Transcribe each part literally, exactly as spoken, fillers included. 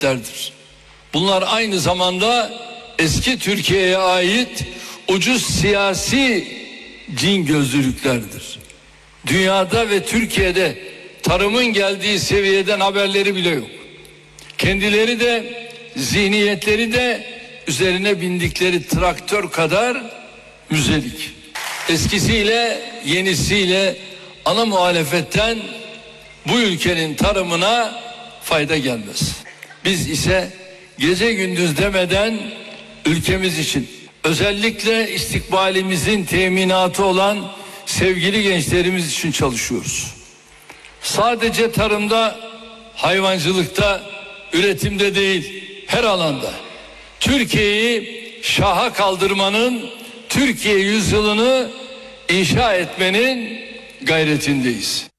Bunlar aynı zamanda eski Türkiye'ye ait ucuz siyasi cin gözlülüklerdir. Dünyada ve Türkiye'de tarımın geldiği seviyeden haberleri bile yok. Kendileri de zihniyetleri de üzerine bindikleri traktör kadar müzelik. Eskisiyle yenisiyle ana muhalefetten bu ülkenin tarımına fayda gelmez. Biz ise gece gündüz demeden ülkemiz için, özellikle istikbalimizin teminatı olan sevgili gençlerimiz için çalışıyoruz. Sadece tarımda, hayvancılıkta, üretimde değil, her alanda Türkiye'yi şaha kaldırmanın, Türkiye yüzyılını inşa etmenin gayretindeyiz.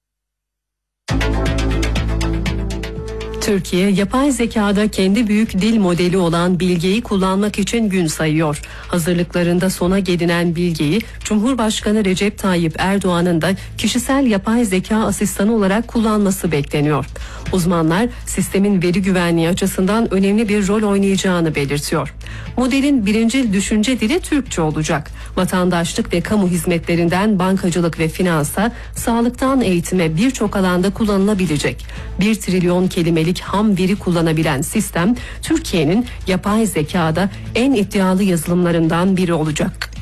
Türkiye, yapay zekada kendi büyük dil modeli olan Bilge'yi kullanmak için gün sayıyor. Hazırlıklarında sona gelinen Bilge'yi Cumhurbaşkanı Recep Tayyip Erdoğan'ın da kişisel yapay zeka asistanı olarak kullanması bekleniyor. Uzmanlar sistemin veri güvenliği açısından önemli bir rol oynayacağını belirtiyor. Modelin birincil düşünce dili Türkçe olacak. Vatandaşlık ve kamu hizmetlerinden bankacılık ve finansa, sağlıktan eğitime birçok alanda kullanılabilecek. Bir trilyon kelimelik ham veri kullanabilen sistem, Türkiye'nin yapay zekada en iddialı yazılımlarından biri olacak.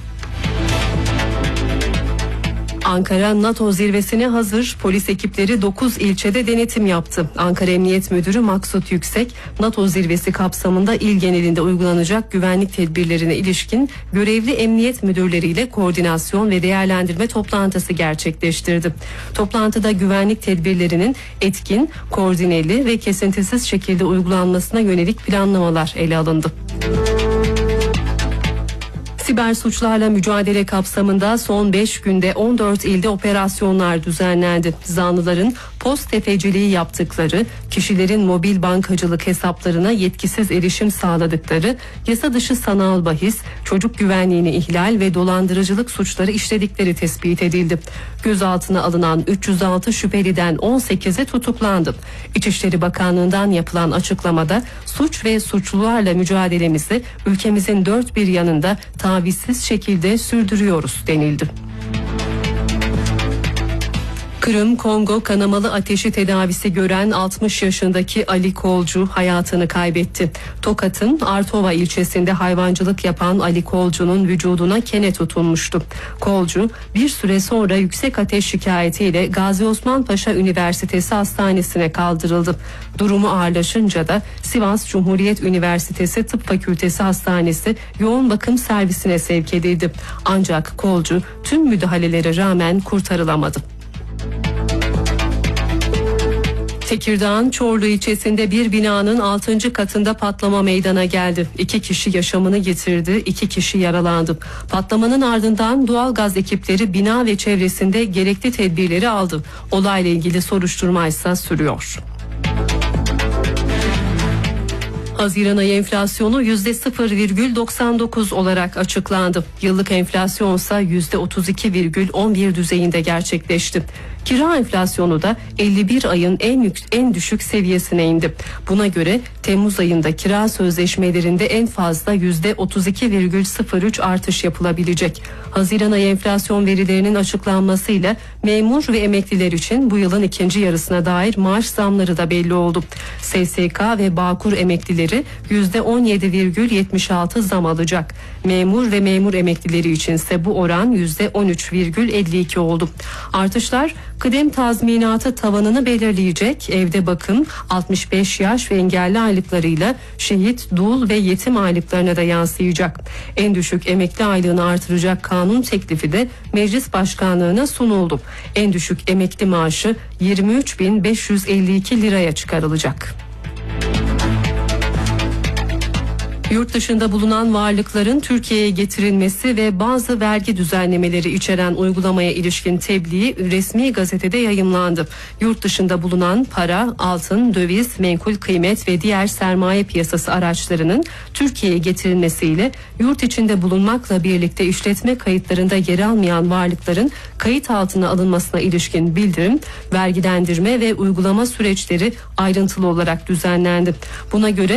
Ankara NATO zirvesine hazır. Polis ekipleri dokuz ilçede denetim yaptı. Ankara Emniyet Müdürü Maksut Yüksek, NATO zirvesi kapsamında il genelinde uygulanacak güvenlik tedbirlerine ilişkin görevli emniyet müdürleriyle koordinasyon ve değerlendirme toplantısı gerçekleştirdi. Toplantıda güvenlik tedbirlerinin etkin, koordineli ve kesintisiz şekilde uygulanmasına yönelik planlamalar ele alındı. Siber suçlarla mücadele kapsamında son beş günde on dört ilde operasyonlar düzenlendi. Zanlıların post tefeciliği yaptıkları, kişilerin mobil bankacılık hesaplarına yetkisiz erişim sağladıkları, yasa dışı sanal bahis, çocuk güvenliğini ihlal ve dolandırıcılık suçları işledikleri tespit edildi. Gözaltına alınan üç yüz altı şüpheliden on sekizi tutuklandı. İçişleri Bakanlığı'ndan yapılan açıklamada suç ve suçlularla mücadelemizi ülkemizin dört bir yanında tavizsiz şekilde sürdürüyoruz denildi. Kırım Kongo kanamalı ateşi tedavisi gören altmış yaşındaki Ali Kolcu hayatını kaybetti. Tokat'ın Artova ilçesinde hayvancılık yapan Ali Kolcu'nun vücuduna kene tutulmuştu. Kolcu bir süre sonra yüksek ateş şikayetiyle Gazi Osman Paşa Üniversitesi Hastanesi'ne kaldırıldı. Durumu ağırlaşınca da Sivas Cumhuriyet Üniversitesi Tıp Fakültesi Hastanesi yoğun bakım servisine sevk edildi. Ancak Kolcu tüm müdahalelere rağmen kurtarılamadı. Tekirdağ'ın Çorlu ilçesinde bir binanın altıncı katında patlama meydana geldi. İki kişi yaşamını yitirdi, iki kişi yaralandı. Patlamanın ardından doğalgaz ekipleri bina ve çevresinde gerekli tedbirleri aldı. Olayla ilgili soruşturma ise sürüyor. Haziran ayı enflasyonu yüzde sıfır virgül doksan dokuz olarak açıklandı. Yıllık enflasyonsa yüzde otuz iki virgül on bir düzeyinde gerçekleşti. Kira enflasyonu da elli bir ayın en yük, en düşük seviyesine indi. Buna göre Temmuz ayında kira sözleşmelerinde en fazla yüzde otuz iki virgül sıfır üç artış yapılabilecek. Haziran ayı enflasyon verilerinin açıklanmasıyla memur ve emekliler için bu yılın ikinci yarısına dair maaş zamları da belli oldu. S S K ve Bağkur emeklileri yüzde on yedi virgül yetmiş altı zam alacak. Memur ve memur emeklileri içinse bu oran yüzde on üç virgül elli iki oldu. Artışlar kıdem tazminatı tavanını belirleyecek, evde bakım, altmış beş yaş ve engelli aylıklarıyla şehit, dul ve yetim aylıklarına da yansıyacak. En düşük emekli aylığını artıracak kanun teklifi de meclis başkanlığına sunuldu. En düşük emekli maaşı yirmi üç bin beş yüz elli iki liraya çıkarılacak. Yurt dışında bulunan varlıkların Türkiye'ye getirilmesi ve bazı vergi düzenlemeleri içeren uygulamaya ilişkin tebliği resmi gazetede yayımlandı. Yurt dışında bulunan para, altın, döviz, menkul kıymet ve diğer sermaye piyasası araçlarının Türkiye'ye getirilmesiyle yurt içinde bulunmakla birlikte işletme kayıtlarında yer almayan varlıkların kayıt altına alınmasına ilişkin bildirim, vergilendirme ve uygulama süreçleri ayrıntılı olarak düzenlendi. Buna göre